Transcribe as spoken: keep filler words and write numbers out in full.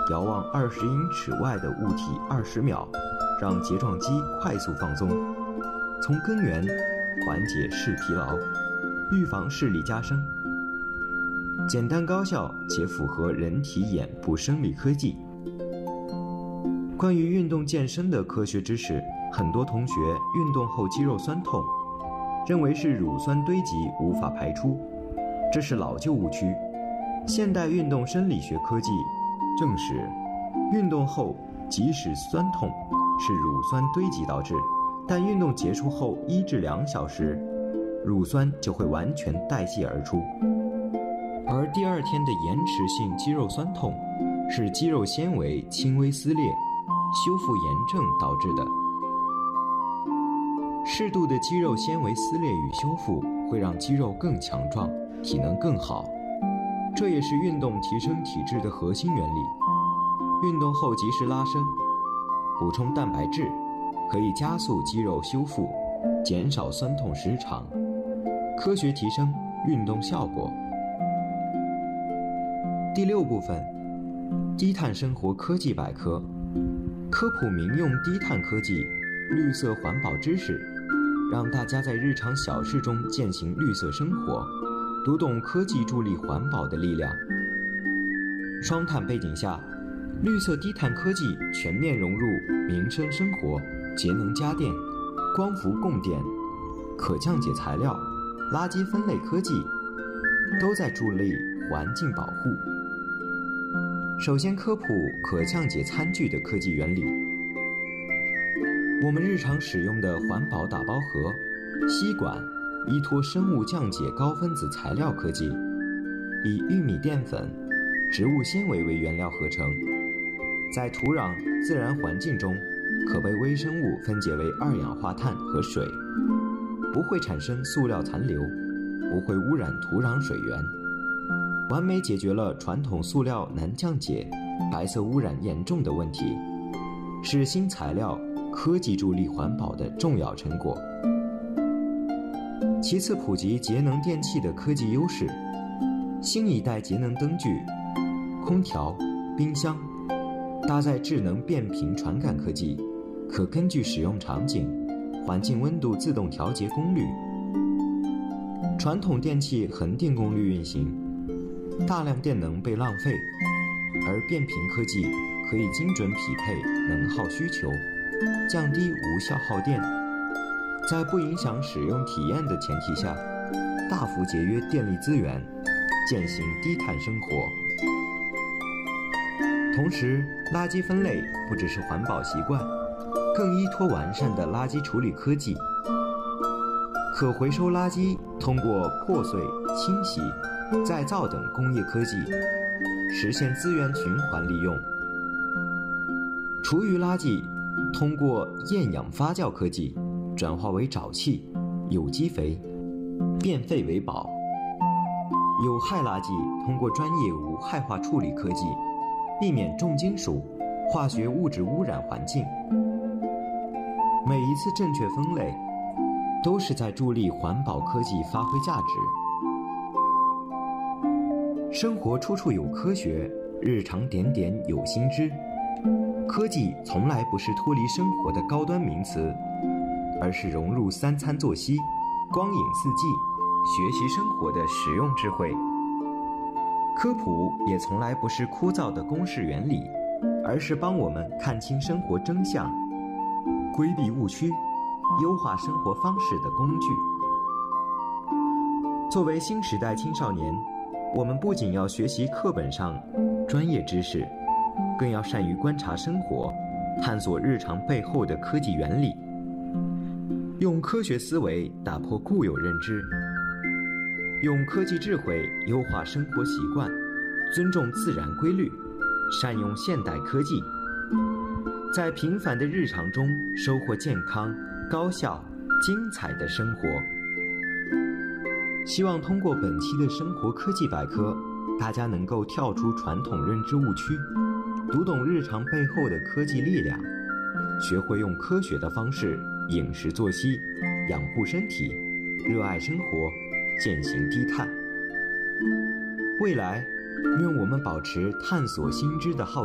遥望二十英尺外的物体二十秒，让睫状肌快速放松，从根源缓解视疲劳，预防视力加深。简单高效且符合人体眼部生理科技。关于运动健身的科学知识，很多同学运动后肌肉酸痛，认为是乳酸堆积无法排出，这是老旧误区。现代运动生理学科技证实，运动后即使酸痛是乳酸堆积导致，但运动结束后一至两小时，乳酸就会完全代谢而出。而第二天的延迟性肌肉酸痛是肌肉纤维轻微撕裂、修复炎症导致的。适度的肌肉纤维撕裂与修复会让肌肉更强壮，体能更好，这也是运动提升体质的核心原理。运动后及时拉伸，补充蛋白质，可以加速肌肉修复，减少酸痛时长，科学提升运动效果。第六部分，低碳生活科技百科，科普民用低碳科技、绿色环保知识，让大家在日常小事中践行绿色生活，读懂科技助力环保的力量。双碳背景下，绿色低碳科技全面融入民生生活，节能家电、光伏供电、可降解材料、垃圾分类科技，都在助力环境保护。首先科普可降解餐具的科技原理。我们日常使用的环保打包盒、吸管依托生物降解高分子材料科技，以玉米淀粉、植物纤维为原料合成，在土壤、自然环境中可被微生物分解为二氧化碳和水，不会产生塑料残留，不会污染土壤水源，完美解决了传统塑料难降解、白色污染严重的问题，是新材料科技助力环保的重要成果。其次，普及节能电器的科技优势。新一代节能灯具、空调、冰箱搭载智能变频传感科技，可根据使用场景、环境温度自动调节功率。传统电器恒定功率运行，大量电能被浪费，而变频科技可以精准匹配能耗需求，降低无效耗电，在不影响使用体验的前提下，大幅节约电力资源，践行低碳生活。同时，垃圾分类不只是环保习惯，更依托完善的垃圾处理科技。可回收垃圾通过破碎、清洗、再造等工业科技，实现资源循环利用。厨余垃圾通过厌氧发酵科技转化为沼气、有机肥，变废为宝。有害垃圾通过专业无害化处理科技，避免重金属、化学物质污染环境。每一次正确分类，都是在助力环保科技发挥价值。生活处处有科学，日常点点有新知。科技从来不是脱离生活的高端名词，而是融入三餐作息、光影四季、学习生活的实用智慧。科普也从来不是枯燥的公式原理，而是帮我们看清生活真相，规避误区，优化生活方式的工具。作为新时代青少年，我们不仅要学习课本上专业知识，更要善于观察生活，探索日常背后的科技原理，用科学思维打破固有认知，用科技智慧优化生活习惯，尊重自然规律，善用现代科技，在平凡的日常中收获健康、高效、精彩的生活。希望通过本期的生活科技百科，大家能够跳出传统认知误区，读懂日常背后的科技力量，学会用科学的方式饮食作息，养护身体，热爱生活，践行低碳。未来，愿我们保持探索新知的好